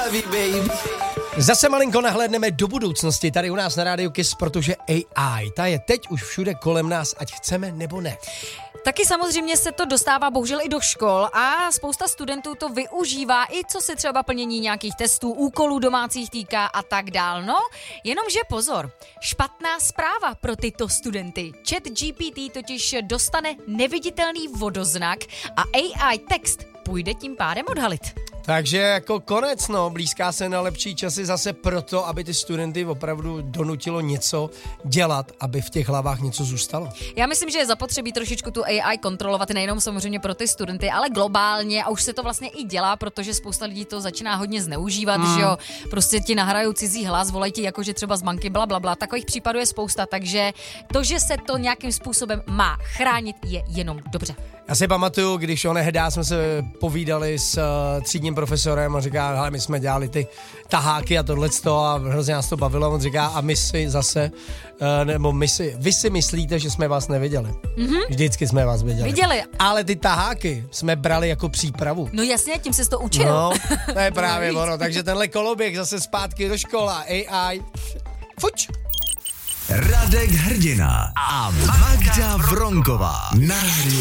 love you, baby. Zase malinko nahlédneme do budoucnosti tady u nás na Rádiu Kiss, protože AI, ta je teď už všude kolem nás, ať chceme nebo ne. Taky samozřejmě se to dostává bohužel i do škol a spousta studentů to využívá i co se třeba plnění nějakých testů, úkolů domácích týká a tak dál. No, jenomže pozor, špatná zpráva pro tyto studenty. ChatGPT totiž dostane neviditelný vodoznak a AI text půjde tím pádem odhalit. Takže jako konec, no, blízká se na lepší časy zase proto, aby ty studenty opravdu donutilo něco dělat, aby v těch hlavách něco zůstalo. Já myslím, že je zapotřebí trošičku tu AI kontrolovat, nejenom samozřejmě pro ty studenty, ale globálně a už se to vlastně i dělá, protože spousta lidí to začíná hodně zneužívat, že jo, prostě ti nahrajou cizí hlas, volají ti jakože třeba z banky, blablabla, takových případů je spousta, takže to, že se to nějakým způsobem má chránit, je jenom dobře. Já si pamatuju, když onehdá jsme se povídali s třídním profesorem a říká, hele, my jsme dělali ty taháky a tohleto a hrozně nás to bavilo a on říká, a my si zase, vy si myslíte, že jsme vás neviděli. Vždycky jsme vás viděli. Ale ty taháky jsme brali jako přípravu. No jasně, tím se to učil. No, to je právě ono, takže tenhle koloběh zase zpátky do škola, AI, fuč. Radek Hrdina a Magda Vronková na Rádiu